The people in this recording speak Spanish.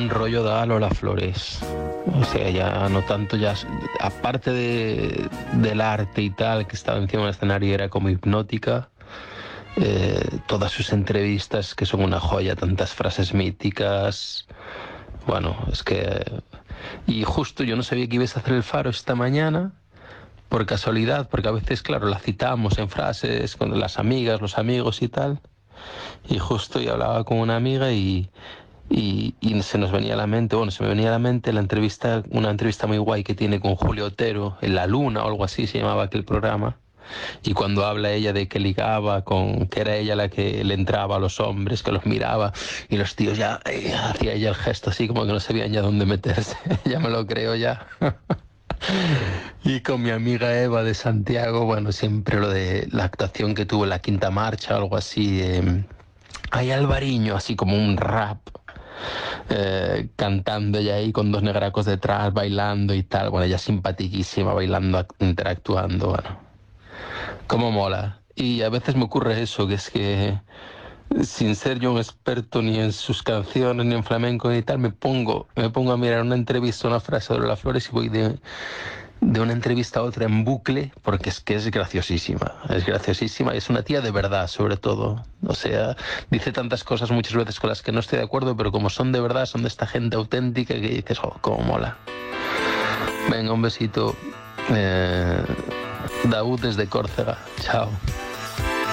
buen rollo da Lola Flores. O sea, ya no tanto, ya aparte del arte y tal, que estaba encima del escenario, era como hipnótica. Todas sus entrevistas, que son una joya, tantas frases míticas. Bueno, es que... Y justo yo no sabía que ibas a hacer el Faro esta mañana, por casualidad, porque a veces, claro, la citamos en frases con las amigas, los amigos y tal. Y justo yo hablaba con una amiga y se nos venía a la mente, bueno, se me venía a la mente la entrevista, una entrevista muy guay que tiene con Julio Otero, en La Luna o algo así se llamaba aquel programa. Y cuando habla ella de que ligaba con, que era ella la que le entraba a los hombres, que los miraba, y los tíos ya, hacía ella el gesto así como que no sabían ya dónde meterse. Ya me lo creo ya. Y con mi amiga Eva de Santiago, bueno, siempre lo de la actuación que tuvo en la Quinta Marcha o algo así. Hay Alvariño, así como un rap, cantando ya ahí con dos negracos detrás, bailando y tal. Bueno, ella simpaticísima, bailando, interactuando, bueno. Cómo mola. Y a veces me ocurre eso, que es que sin ser yo un experto ni en sus canciones, ni en flamenco ni tal, me pongo a mirar una entrevista, una frase de Lola Flores y voy de una entrevista a otra en bucle, porque es que es graciosísima y es una tía de verdad, sobre todo. O sea, dice tantas cosas muchas veces con las que no estoy de acuerdo, pero como son de verdad, son de esta gente auténtica que dices, oh, cómo mola. Venga, un besito. Daud desde Córcega. Chao.